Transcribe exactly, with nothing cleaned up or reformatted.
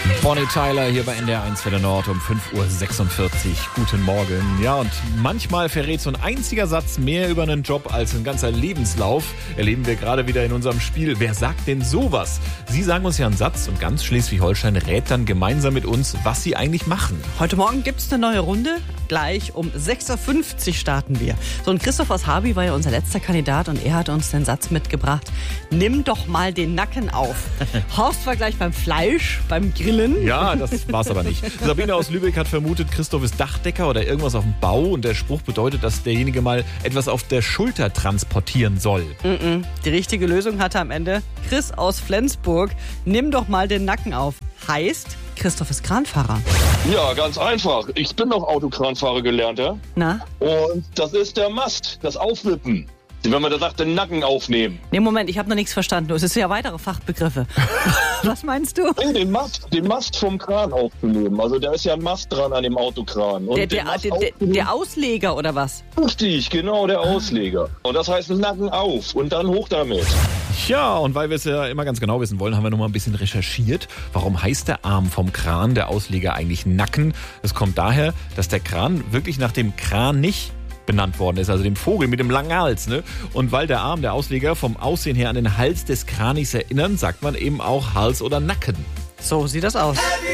Bonnie Tyler hier bei N D R eins Welle Nord um fünf Uhr sechsundvierzig. Guten Morgen. Ja, und manchmal verrät so ein einziger Satz mehr über einen Job als ein ganzer Lebenslauf. Erleben wir gerade wieder in unserem Spiel. Wer sagt denn sowas? Sie sagen uns ja einen Satz und ganz Schleswig-Holstein rät dann gemeinsam mit uns, was sie eigentlich machen. Heute Morgen gibt's eine neue Runde. Gleich um sechs Uhr fünfzig starten wir. So, und Christoph aus Habi war ja unser letzter Kandidat und er hat uns den Satz mitgebracht: Nimm doch mal den Nacken auf. Horst war gleich beim Fleisch, beim Grillen. Ja, das war's aber nicht. Sabine aus Lübeck hat vermutet, Christoph ist Dachdecker oder irgendwas auf dem Bau und der Spruch bedeutet, dass derjenige mal etwas auf der Schulter transportieren soll. Mm-mm. Die richtige Lösung hatte am Ende Chris aus Flensburg. Nimm doch mal den Nacken auf. Heißt, Christoph ist Kranfahrer. Ja, ganz einfach. Ich bin noch Autokranfahrer gelernter. Na? Und das ist der Mast, das Aufwippen. Wenn man da sagt, den Nacken aufnehmen. Nee, Moment, ich habe noch nichts verstanden. Es sind ja weitere Fachbegriffe. Was meinst du? Nee, den Mast, den Mast vom Kran aufzunehmen. Also da ist ja ein Mast dran an dem Autokran. Und Der, den der, Mast der, der, aufzunehmen- der Ausleger oder was? Richtig, genau, der Ausleger. Und das heißt, den Nacken auf und dann hoch damit. Ja, und weil wir es ja immer ganz genau wissen wollen, haben wir noch mal ein bisschen recherchiert. Warum heißt der Arm vom Kran, der Ausleger, eigentlich Nacken? Es kommt daher, dass der Kran wirklich nach dem Kranich benannt worden ist, also dem Vogel mit dem langen Hals. Ne? Und weil der Arm, der Ausleger, vom Aussehen her an den Hals des Kranichs erinnern, sagt man eben auch Hals oder Nacken. So sieht das aus.